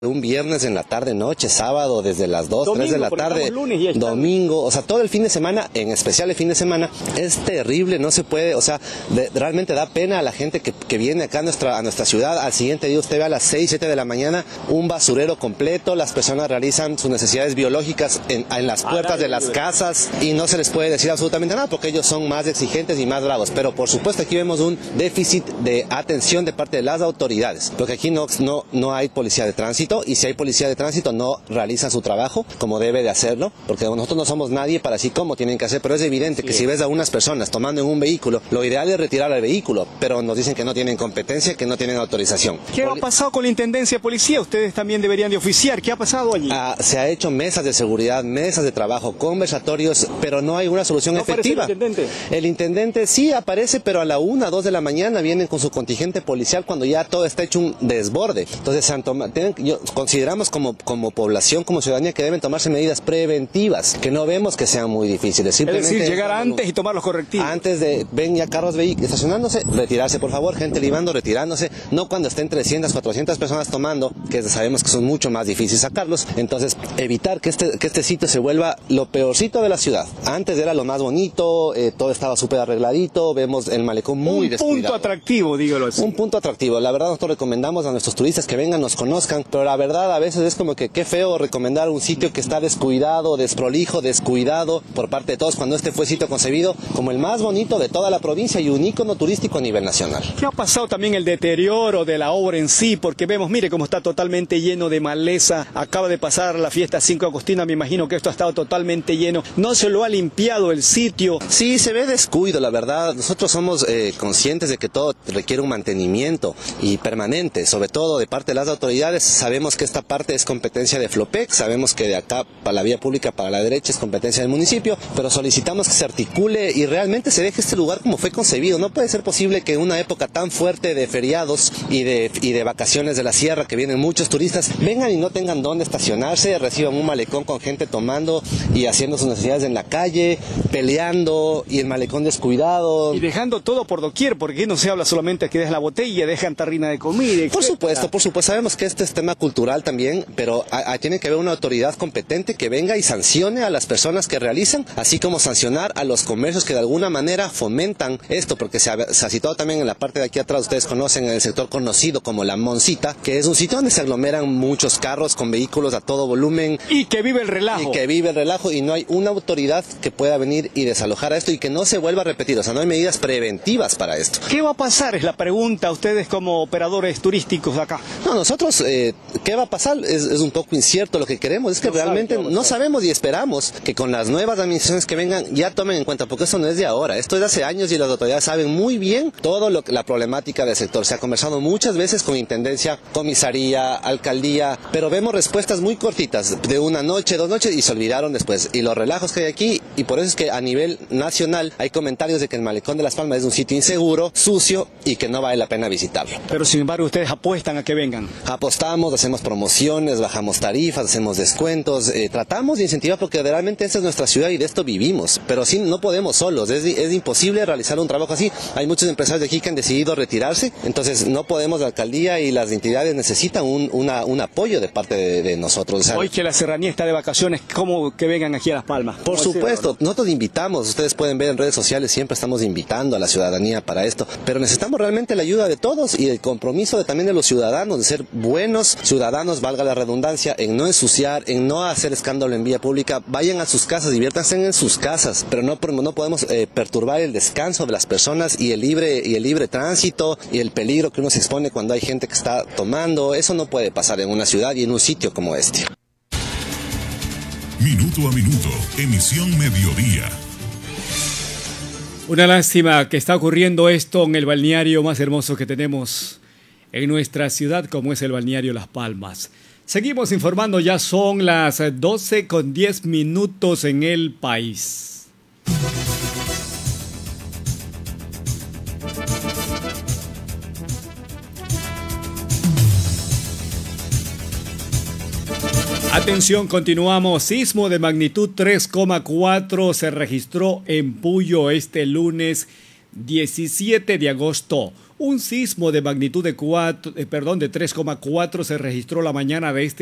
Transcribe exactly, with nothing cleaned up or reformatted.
un viernes en la tarde, noche, sábado, desde las dos, domingo, tres de la tarde, domingo, o sea, todo el fin de semana, en especial el fin de semana, es terrible, no se puede, o sea, de, realmente da pena a la gente que, que viene acá a nuestra, a nuestra ciudad. Al siguiente día usted ve a las seis, siete de la mañana, un basurero completo, las personas realizan sus necesidades biológicas en, en las puertas de las casas y no se les puede decir absolutamente nada porque ellos son más exigentes y más bravos. Pero por supuesto aquí vemos un déficit de atención de parte de las autoridades, porque aquí no, no, no hay policía de tránsito. Y si hay policía de tránsito no realizan su trabajo como debe de hacerlo, porque nosotros no somos nadie para decir cómo tienen que hacer, pero es evidente que si ves a unas personas tomando en un vehículo, lo ideal es retirar el vehículo, pero nos dicen que no tienen competencia, que no tienen autorización. ¿Qué ha pasado con la Intendencia de Policía? Ustedes también deberían de oficiar. ¿Qué ha pasado allí? Ah, se ha hecho mesas de seguridad, mesas de trabajo, conversatorios, pero no hay una solución ¿No efectiva. ¿El intendente? El intendente sí aparece, pero a la una, dos de la mañana vienen con su contingente policial cuando ya todo está hecho un desborde. Entonces, se han tomado, tienen, yo, consideramos como, como población, como ciudadanía, que deben tomarse medidas preventivas, que no vemos que sean muy difíciles. Simplemente es decir, llegar antes y tomar los correctivos. Antes de, ven ya carros vehículos estacionándose, retirarse por favor, gente libando, retirándose, no cuando estén trescientas, cuatrocientas personas tomando, que sabemos que son mucho más difíciles sacarlos. Entonces, evitar que este, que este sitio se vuelva lo peorcito de la ciudad. Antes era lo más bonito, eh, todo estaba súper arregladito, vemos el malecón muy un descuidado. Un punto atractivo, dígalo así. Un punto atractivo. La verdad nosotros recomendamos a nuestros turistas que vengan, nos conozcan, pero la verdad a veces es como que qué feo recomendar un sitio que está descuidado, desprolijo, descuidado por parte de todos, cuando este fue sitio concebido como el más bonito de toda la provincia y un ícono turístico a nivel nacional. ¿Qué ha pasado también el deterioro de la obra en sí? Porque vemos, mire cómo está totalmente lleno de maleza. Acaba de pasar la fiesta cinco de Agostina, me imagino que esto ha estado totalmente lleno. ¿No se lo ha limpiado el sitio? Sí, se ve descuido, la verdad. Nosotros somos eh, conscientes de que todo requiere un mantenimiento y permanente, sobre todo de parte de las autoridades. Sabemos que esta parte es competencia de Flopec, sabemos que de acá para la vía pública para la derecha es competencia del municipio, pero solicitamos que se articule y realmente se deje este lugar como fue concebido. No puede ser posible que en una época tan fuerte de feriados y de, y de vacaciones de la sierra, que vienen muchos turistas, vengan y no tengan dónde estacionarse, reciban un malecón con gente tomando y haciendo sus necesidades en la calle, peleando y el malecón descuidado. Y dejando todo por doquier, porque no se habla solamente que dejan la botella, dejan tarrina de comida, etcétera. Por supuesto, por supuesto, sabemos que este es tema cultural también, pero a, a, tiene que haber una autoridad competente que venga y sancione a las personas que realizan, así como sancionar a los comercios que de alguna manera fomentan esto, porque se ha, se ha situado también en la parte de aquí atrás, ustedes conocen en el sector conocido como La Moncita, que es un sitio donde se aglomeran muchos carros con vehículos a todo volumen. Y que vive el relajo. Y que vive el relajo y no hay una autoridad que pueda venir y desalojar a esto y que no se vuelva a repetir, o sea, no hay medidas preventivas para esto. ¿Qué va a pasar? Es la pregunta a ustedes como operadores turísticos acá. No, nosotros, eh, ¿qué va a pasar? Es, es un poco incierto. Lo que queremos es que no realmente sabe no sabemos y esperamos que con las nuevas administraciones que vengan ya tomen en cuenta, porque esto no es de ahora, esto es de hace años y las autoridades saben muy bien todo lo que la problemática del sector. Se ha conversado muchas veces con intendencia, comisaría, alcaldía, pero vemos respuestas muy cortitas, de una noche, dos noches y se olvidaron después. Y los relajos que hay aquí, y por eso es que a nivel nacional hay comentarios de que el Malecón de Las Palmas es un sitio inseguro, sucio y que no vale la pena visitarlo. Pero sin embargo ustedes apuestan a que vengan. Apostamos, hacemos promociones, bajamos tarifas, hacemos descuentos, eh, tratamos de incentivar porque realmente esta es nuestra ciudad y de esto vivimos, pero sí no podemos solos, es, es imposible realizar un trabajo así. Hay muchos empresarios de aquí que han decidido retirarse, entonces no podemos, la alcaldía y las entidades necesitan un, una, un apoyo de parte de, de nosotros. O sea, hoy que la serranía está de vacaciones, ¿cómo que vengan aquí a Las Palmas? Por supuesto, nosotros invitamos, ustedes pueden ver en redes sociales, siempre estamos invitando a la ciudadanía para esto, pero necesitamos realmente la ayuda de todos y el compromiso de, también de los ciudadanos, de ser buenos ciudadanos, valga la redundancia, en no ensuciar, en no hacer escándalo en vía pública. Vayan a sus casas, diviértanse en sus casas, pero no, no podemos eh, perturbar el descanso de las personas y el libre y el libre tránsito y el peligro que uno se expone cuando hay gente que está tomando. Eso no puede pasar en una ciudad y en un sitio como este. Minuto a minuto, emisión mediodía. Una lástima que está ocurriendo esto en el balneario más hermoso que tenemos en nuestra ciudad, como es el balneario Las Palmas. Seguimos informando, ya son las doce con diez minutos en el país. Atención, continuamos. Sismo de magnitud tres coma cuatro se registró en Puyo este lunes diecisiete de agosto. Un sismo de magnitud de cuatro, eh, perdón, de tres coma cuatro se registró la mañana de este